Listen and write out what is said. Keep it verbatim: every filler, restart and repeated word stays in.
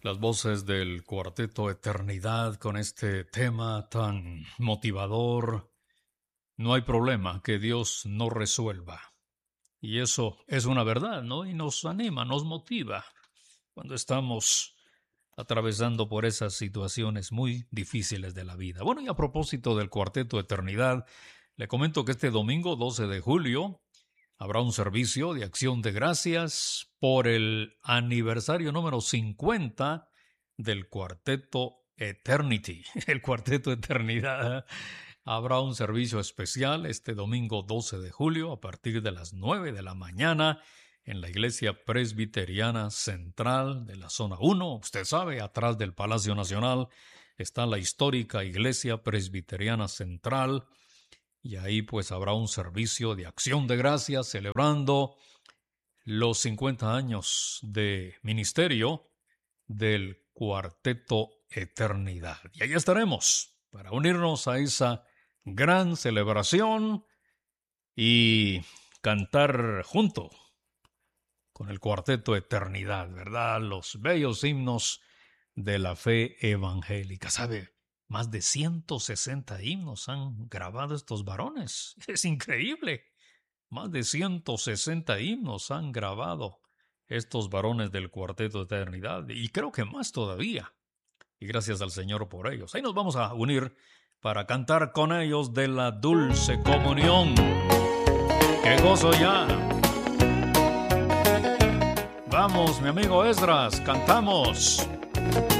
Las voces del Cuarteto Eternidad con este tema tan motivador. No hay problema que Dios no resuelva. Y eso es una verdad, ¿no? Y nos anima, nos motiva cuando estamos atravesando por esas situaciones muy difíciles de la vida. Bueno, y a propósito del Cuarteto Eternidad, le comento que este domingo doce de julio habrá un servicio de acción de gracias por el aniversario número cincuenta del Cuarteto Eternity, el Cuarteto Eternidad. Habrá un servicio especial este domingo doce de julio a partir de las nueve de la mañana en la Iglesia Presbiteriana Central de la Zona uno. Usted sabe, atrás del Palacio Nacional está la histórica Iglesia Presbiteriana Central. Y ahí pues habrá un servicio de acción de gracias celebrando los cincuenta años de ministerio del Cuarteto Eternidad. Y ahí estaremos para unirnos a esa gran celebración y cantar junto con el Cuarteto Eternidad, ¿verdad? Los bellos himnos de la fe evangélica. ¿Sabe? Más de ciento sesenta himnos han grabado estos varones. Es increíble. Más de ciento sesenta himnos han grabado estos varones del Cuarteto de Eternidad. Y creo que más todavía. Y gracias al Señor por ellos. Ahí nos vamos a unir para cantar con ellos de la dulce comunión. ¡Qué gozo ya! Vamos, mi amigo Esdras, cantamos.